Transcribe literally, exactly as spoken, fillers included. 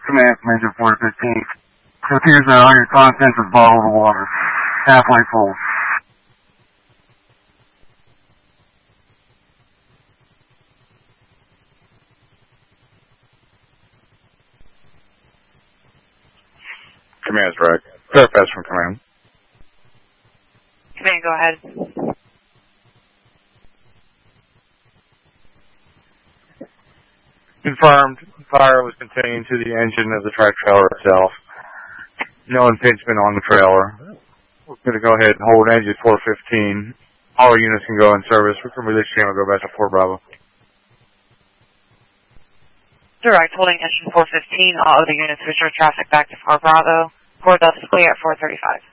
Command from engine four fifteen. It appears that all your contents is bottled water. Halfway full. Command's right. Fairfax from command. Command, go ahead. Confirmed. Fire was contained to the engine of the track trailer itself. No impingement on the trailer. We're going to go ahead and hold engine four fifteen. All our units can go in service. We can release channel, go back to Fort Bravo. Direct, holding engine four fifteen. All other units restore traffic back to Fort Bravo. Port Delta clear at four thirty-five.